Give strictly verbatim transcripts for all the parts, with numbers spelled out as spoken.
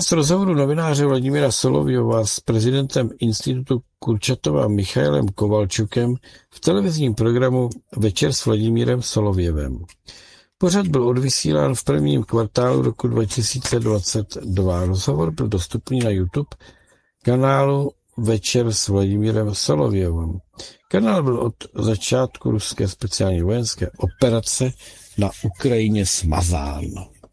Část rozhovoru novináře Vladimíra Solovjova s prezidentem Institutu Kurčatova Michailem Kovalčukem v televizním programu Večer s Vladimírem Solovjevem. Pořad byl odvysílán v prvním kvartálu roku dva tisíce dvacet dva. Rozhovor byl dostupný na YouTube kanálu Večer s Vladimírem Solovjevem. Kanál byl od začátku ruské speciální vojenské operace na Ukrajině smazán.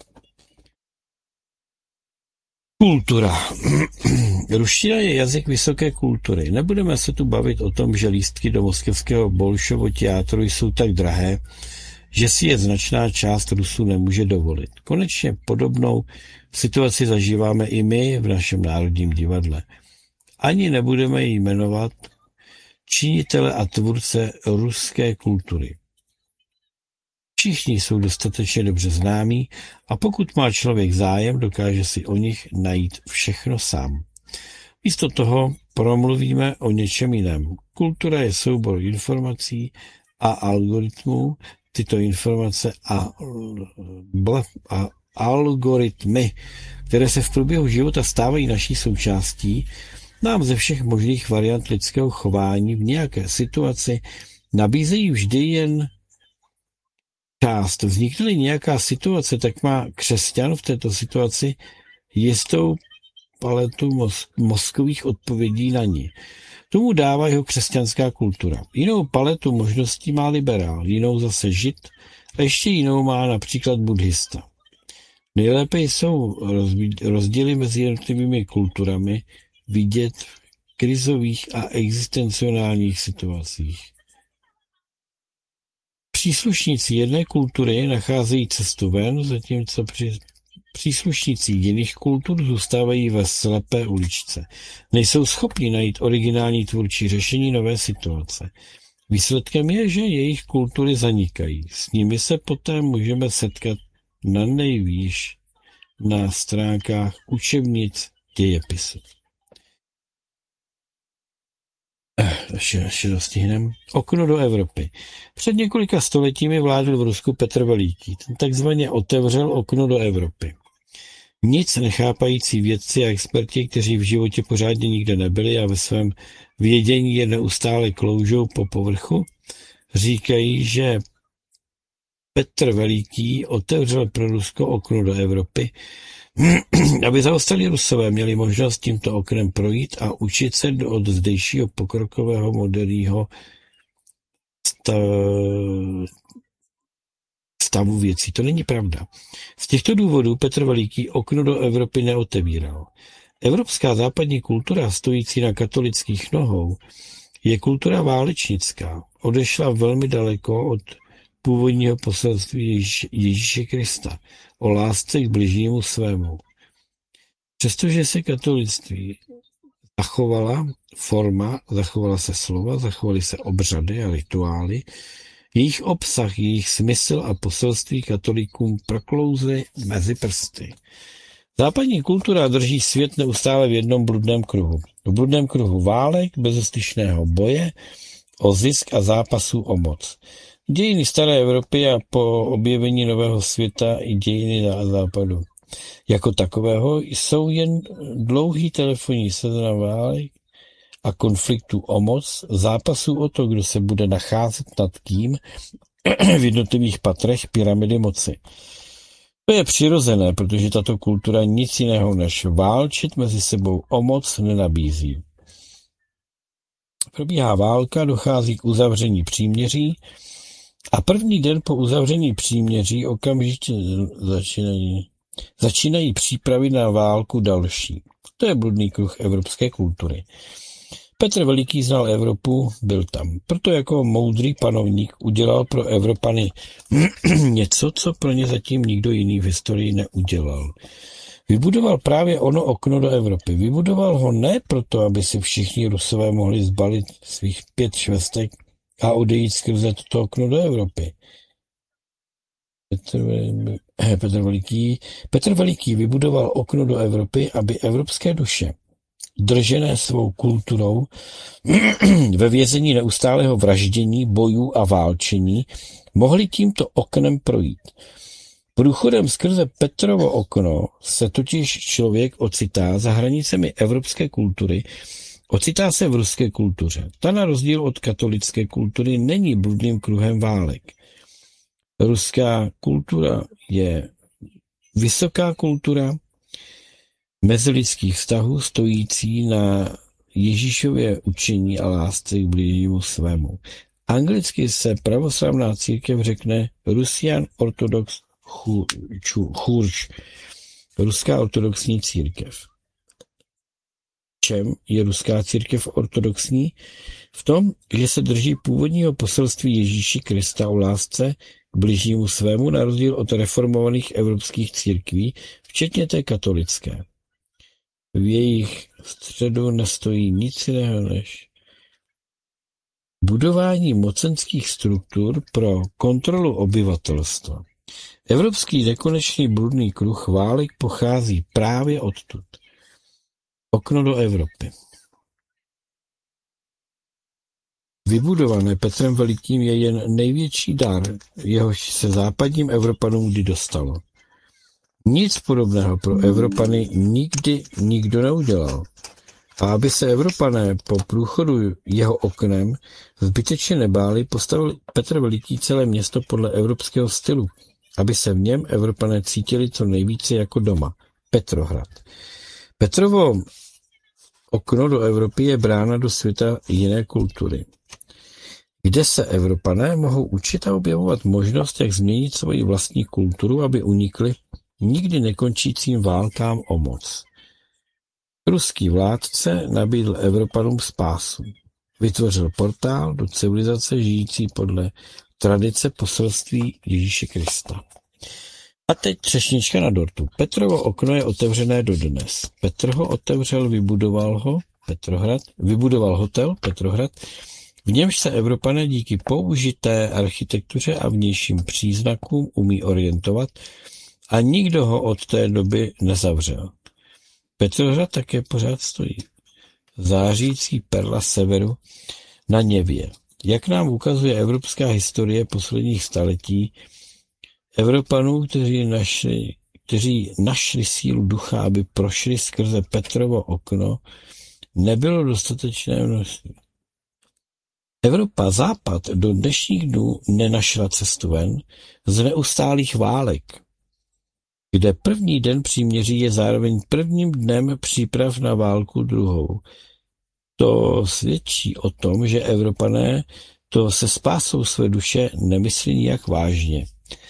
Kultura. Ruština je jazyk vysoké kultury. Nebudeme se tu bavit o tom, že lístky do moskevského Bolšovo teátru jsou tak drahé, že si je značná část Rusů nemůže dovolit. Konečně podobnou situaci zažíváme i my v našem Národním divadle. Ani nebudeme ji jmenovat činitele a tvůrce ruské kultury. Všichni jsou dostatečně dobře známí a pokud má člověk zájem, dokáže si o nich najít všechno sám. Místo toho promluvíme o něčem jiném. Kultura je soubor informací a algoritmů. Tyto informace a, a algoritmy, které se v průběhu života stávají naší součástí, nám ze všech možných variant lidského chování v nějaké situaci nabízejí vždy jen část. Vznikne-li nějaká situace, tak má křesťan v této situaci jistou paletu mos- mozkových odpovědí na ní. Tomu dává jeho křesťanská kultura. Jinou paletu možností má liberál, jinou zase žid a ještě jinou má například buddhista. Nejlépe jsou rozdíly mezi jednotlivými kulturami vidět v krizových a existenciálních situacích. Příslušníci jedné kultury nacházejí cestu ven, zatímco při příslušníci jiných kultur zůstávají ve slepé uličce. Nejsou schopni najít originální tvůrčí řešení nové situace. Výsledkem je, že jejich kultury zanikají. S nimi se poté můžeme setkat na nejvýš na stránkách učebnic dějepisu. Ještě, ještě dostihnem. Okno do Evropy. Před několika stoletími vládl v Rusku Petr Veliký. Ten takzvaně otevřel okno do Evropy. Nic nechápající vědci a experti, kteří v životě pořádně nikde nebyli a ve svém vědění je neustále kloužou po povrchu, říkají, že Petr Veliký otevřel pro Rusko okno do Evropy, aby zaostalí Rusové měli možnost tímto oknem projít a učit se od zdejšího pokrokového moderního stavu věcí. To není pravda. Z těchto důvodů Petr Veliký okno do Evropy neotevíral. Evropská západní kultura, stojící na katolických nohou, je kultura válečnická. Odešla velmi daleko od původního poselství Ježíše, Ježíše Krista o lásce k bližnímu svému. Přestože se katolictví zachovala forma, zachovala se slova, zachovaly se obřady a rituály, jejich obsah, jejich smysl a poselství katolíkům proklouzly mezi prsty. Západní kultura drží svět neustále v jednom bludném kruhu. V bludném kruhu válek, bezostyšného boje, o zisk a zápasů o moc. Dějiny staré Evropy a po objevení nového světa i dějiny na západu jako takového jsou jen dlouhý telefonní seznam válek a konfliktů o moc, zápasů o to, kdo se bude nacházet nad kým v jednotlivých patrech pyramidy moci. To je přirozené, protože tato kultura nic jiného než válčit mezi sebou o moc nenabízí. Probíhá válka, dochází k uzavření příměří a první den po uzavření příměří okamžitě začínají, začínají přípravy na válku další. To je bludný kruh evropské kultury. Petr Veliký znal Evropu, byl tam. Proto jako moudrý panovník udělal pro Evropany něco, co pro ně zatím nikdo jiný v historii neudělal. Vybudoval právě ono okno do Evropy. Vybudoval ho ne proto, aby si všichni Rusové mohli zbalit svých pět švestek a odejít skrze toto okno do Evropy. Petr, Petr, Veliký, Petr Veliký vybudoval okno do Evropy, aby evropské duše, držené svou kulturou, ve vězení neustálého vraždění, bojů a válčení, mohli tímto oknem projít. Průchodem skrze Petrovo okno se totiž člověk ocitá za hranicemi evropské kultury, ocitá se v ruské kultuře. Ta na rozdíl od katolické kultury není bludným kruhem válek. Ruská kultura je vysoká kultura mezilidských vztahů stojící na Ježíšově učení a lásce k bližnímu svému. Anglicky se pravoslavná církev řekne Russian Orthodox Church, ruská ortodoxní církev. Čem je ruská církev ortodoxní? V tom, že se drží původního poselství Ježíši Krista o lásce k bližnímu svému, na rozdíl od reformovaných evropských církví, včetně té katolické. V jejich středu nestojí nic jiného než budování mocenských struktur pro kontrolu obyvatelstva. Evropský nekonečný bludný kruh válek pochází právě odtud. Okno do Evropy. Vybudované Petrem Velikým je jen největší dar, jehož se západním Evropanům kdy dostalo. Nic podobného pro Evropany nikdy nikdo neudělal. A aby se Evropané po průchodu jeho oknem zbytečně nebáli, postavil Petr Veliký celé město podle evropského stylu, aby se v něm Evropané cítili co nejvíce jako doma. Petrohrad. Petrovo okno do Evropy je brána do světa jiné kultury, kde se Evropané mohou učit a objevovat možnost, jak změnit svoji vlastní kulturu, aby unikli nikdy nekončícím válkám o moc. Ruský vládce nabídl Evropanům spásu. Vytvořil portál do civilizace žijící podle tradice poselství Ježíše Krista. A teď třešnička na dortu. Petrovo okno je otevřené dodnes. Petr ho otevřel, vybudoval ho, Petrohrad, vybudoval hotel Petrohrad, v němž se Evropané díky použité architektuře a vnějším příznakům umí orientovat a nikdo ho od té doby nezavřel. Petrohrad také pořád stojí. Zářící perla severu na Něvě. Jak nám ukazuje evropská historie posledních staletí, Evropanů, kteří našli, kteří našli sílu ducha, aby prošli skrze Petrovo okno, nebylo dostatečné množství. Evropa západ do dnešních dnů nenašla cestu ven z neustálých válek, kde první den příměří je zároveň prvním dnem příprav na válku druhou. To svědčí o tom, že Evropané to se spásou své duše nemyslí nijak vážně.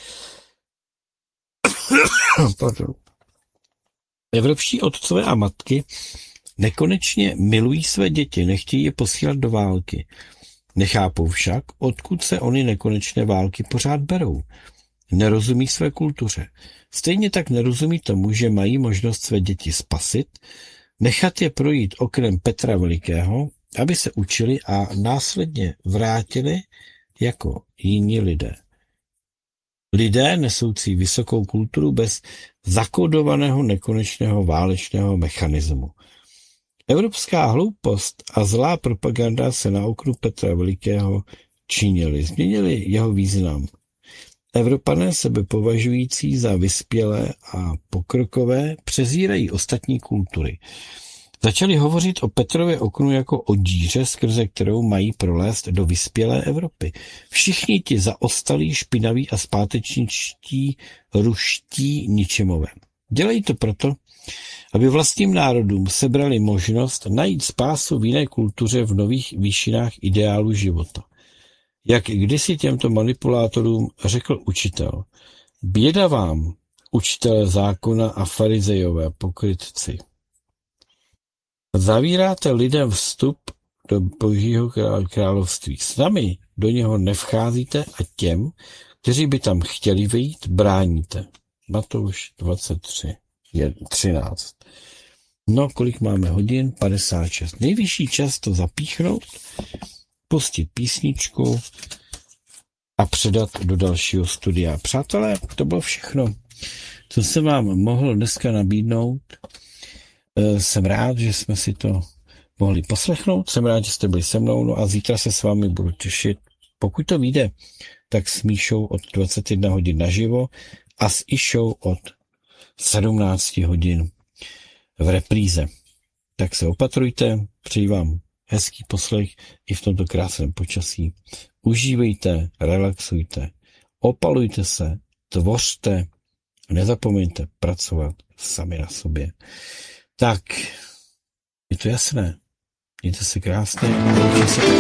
Evropští otcové a matky nekonečně milují své děti, nechtějí je posílat do války. Nechápou však, odkud se ony nekonečné války pořád berou. Nerozumí své kultuře. Stejně tak nerozumí tomu, že mají možnost své děti spasit, nechat je projít oknem Petra Velikého, aby se učili a následně vrátili jako jiní lidé. Lidé nesoucí vysokou kulturu bez zakódovaného nekonečného válečného mechanismu. Evropská hloupost a zlá propaganda se na oknu Petra Velikého činily, změnili jeho význam. Evropané sebe považující za vyspělé a pokrokové přezírají ostatní kultury. Začali hovořit o Petrově oknu jako o díře, skrze kterou mají prolézt do vyspělé Evropy. Všichni ti zaostalí, špinaví a zpátečničtí, ruští ničemové. Dělají to proto, aby vlastním národům sebrali možnost najít spásu v jiné kultuře v nových výšinách ideálu života. Jak kdysi těmto manipulátorům řekl učitel: běda vám, učitelé zákona a farizejové pokrytci. Zavíráte lidem vstup do Božího království. S námi do něho nevcházíte a těm, kteří by tam chtěli vejít, bráníte. Matouš dvacet tři, třináct. No, kolik máme hodin? padesát šest. Nejvyšší čas to zapíchnout, pustit písničku a předat do dalšího studia. Přátelé, to bylo všechno, co jsem vám mohl dneska nabídnout. Jsem rád, že jsme si to mohli poslechnout, jsem rád, že jste byli se mnou, no a zítra se s vámi budu těšit, pokud to vyjde, tak s Míšou od dvacet jedna hodin naživo As i show od sedmnáct hodin v repríze. Tak se opatrujte, přeji vám hezký poslech i v tomto krásném počasí. Užívejte, relaxujte, opalujte se, tvořte, nezapomeňte pracovat sami na sobě. Tak, je to jasné. Mějte se krásně.